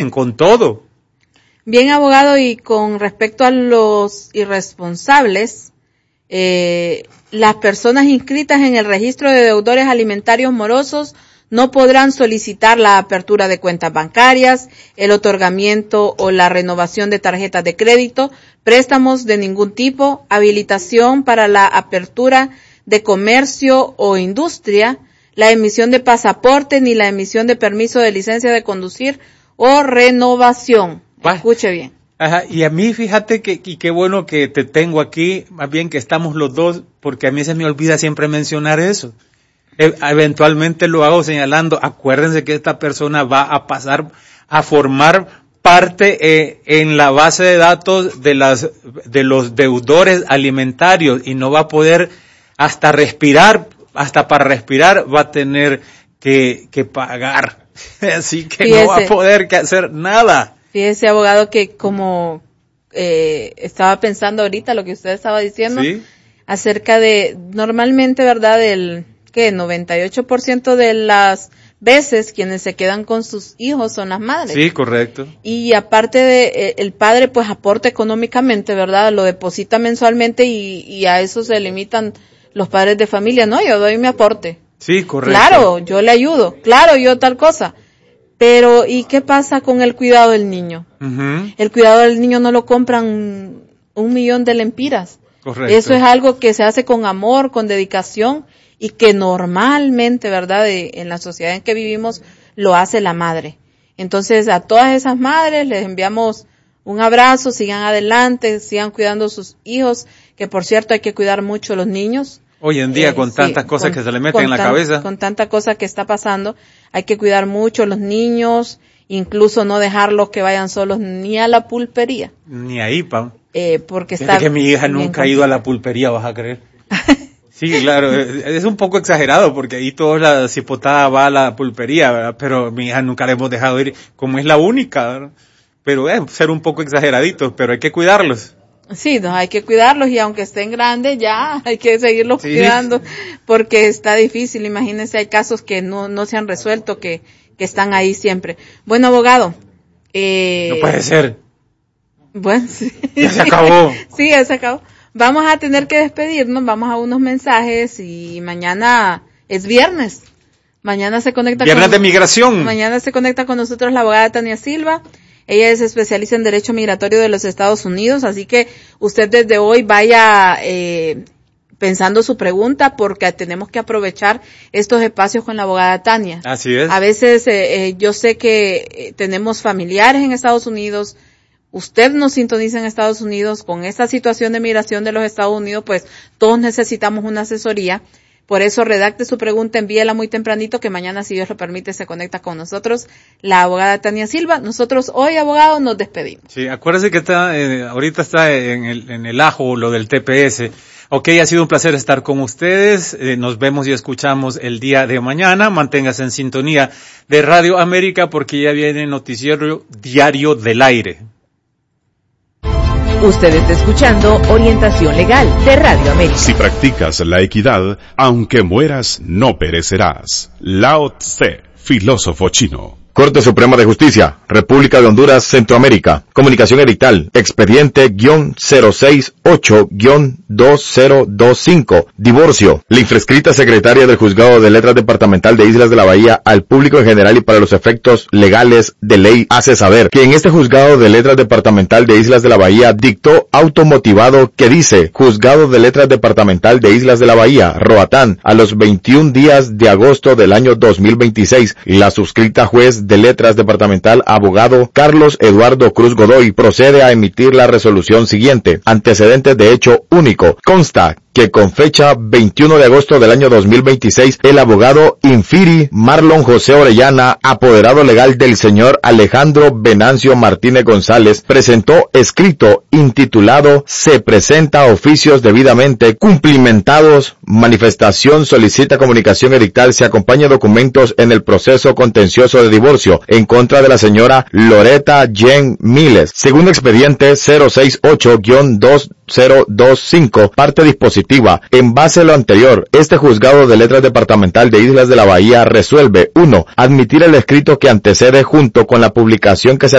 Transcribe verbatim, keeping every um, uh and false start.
siguen con todo. Bien, abogado, y con respecto a los irresponsables, eh, las personas inscritas en el registro de deudores alimentarios morosos no podrán solicitar la apertura de cuentas bancarias, el otorgamiento o la renovación de tarjetas de crédito, préstamos de ningún tipo, habilitación para la apertura de comercio o industria, la emisión de pasaporte ni la emisión de permiso de licencia de conducir o renovación. Va. Escuche bien. Ajá, y a mí fíjate que, y qué bueno que te tengo aquí, más bien que estamos los dos, porque a mí se me olvida siempre mencionar eso. E- eventualmente lo hago señalando, acuérdense que esta persona va a pasar a formar parte eh, en la base de datos de las de los deudores alimentarios y no va a poder hasta respirar, hasta para respirar va a tener que, que pagar. Así que Fíjese, no va a poder que hacer nada. Fíjese, abogado, que como eh, estaba pensando ahorita lo que usted estaba diciendo, ¿Sí? acerca de, normalmente, ¿verdad?, del, ¿qué?, noventa y ocho por ciento de las veces quienes se quedan con sus hijos son las madres. Sí, correcto. Y aparte de, eh, el padre pues aporta económicamente, ¿verdad?, lo deposita mensualmente y, y a eso se limitan los padres de familia. No, yo doy mi aporte. Sí, correcto. Claro, yo le ayudo. Claro, yo tal cosa. Pero, ¿y qué pasa con el cuidado del niño? Uh-huh. El cuidado del niño no lo compran un millón de lempiras. Correcto. Eso es algo que se hace con amor, con dedicación y que normalmente, ¿verdad?, de, en la sociedad en que vivimos lo hace la madre. Entonces, a todas esas madres les enviamos un abrazo, sigan adelante, sigan cuidando a sus hijos, que por cierto hay que cuidar mucho a los niños. Hoy en día, Eh, con sí, tantas cosas con, que se le meten en la tan, cabeza. Con tanta cosa que está pasando, hay que cuidar mucho a los niños, incluso no dejarlos que vayan solos ni a la pulpería. Ni ahí, Pam. Eh, porque Fíjate está que mi hija bien nunca ha ido a la pulpería, vas a creer. Sí, claro, es un poco exagerado porque ahí toda la cipotada va a la pulpería, ¿verdad? Pero mi hija nunca la hemos dejado ir, como es la única, ¿verdad? Pero es eh, ser un poco exageraditos, pero hay que cuidarlos. Sí, no, hay que cuidarlos y aunque estén grandes ya hay que seguirlos Sí. cuidando porque está difícil. Imagínense, hay casos que no, no se han resuelto, que, que están ahí siempre. Bueno, abogado. Eh, No puede ser. Bueno, sí. Ya se acabó. Sí, ya se acabó. Vamos a tener que despedirnos, vamos a unos mensajes y mañana es viernes. Mañana se conecta Viernes con, de migración. Mañana se conecta con nosotros la abogada Tania Silva. Ella es especialista en Derecho Migratorio de los Estados Unidos, así que usted desde hoy vaya eh, pensando su pregunta porque tenemos que aprovechar estos espacios con la abogada Tania. Así es. A veces eh, eh, yo sé que eh, tenemos familiares en Estados Unidos, usted nos sintoniza en Estados Unidos, con esta situación de migración de los Estados Unidos, pues todos necesitamos una asesoría. Por eso redacte su pregunta, envíela muy tempranito, que mañana, si Dios lo permite, se conecta con nosotros la abogada Tania Silva. Nosotros hoy, abogado, nos despedimos. Sí, acuérdese que está, eh, ahorita está en el, en el ajo lo del T P S. Ok, ha sido un placer estar con ustedes. Eh, nos vemos y escuchamos el día de mañana. Manténgase en sintonía de Radio América porque ya viene el noticiero diario del aire. Usted está escuchando Orientación Legal de Radio América. Si practicas la equidad, aunque mueras, no perecerás. Lao Tse, filósofo chino. Corte Suprema de Justicia, República de Honduras, Centroamérica. Comunicación edictal, expediente cero seis ocho dos cero dos cinco. Divorcio. La infrescrita secretaria del Juzgado de Letras Departamental de Islas de la Bahía al público en general y para los efectos legales de ley hace saber que en este Juzgado de Letras Departamental de Islas de la Bahía dictó automotivado que dice Juzgado de Letras Departamental de Islas de la Bahía, Roatán, a los veintiún días de agosto del año dos mil veintiséis. La suscrita juez de Letras Departamental, abogado Carlos Eduardo Cruz Godoy, procede a emitir la resolución siguiente. Antecedentes de hecho único. Consta que con fecha veintiuno de agosto del año dos mil veintiséis, el abogado Infiri Marlon José Orellana, apoderado legal del señor Alejandro Venancio Martínez González, presentó escrito intitulado Se presenta oficios debidamente cumplimentados, manifestación solicita comunicación edictal, se acompaña documentos en el proceso contencioso de divorcio en contra de la señora Loreta Jen Miles, según expediente cero seis ocho dos cero dos cinco, parte dispositiva. En base a lo anterior, este Juzgado de Letras Departamental de Islas de la Bahía resuelve uno. Admitir el escrito que antecede junto con la publicación que se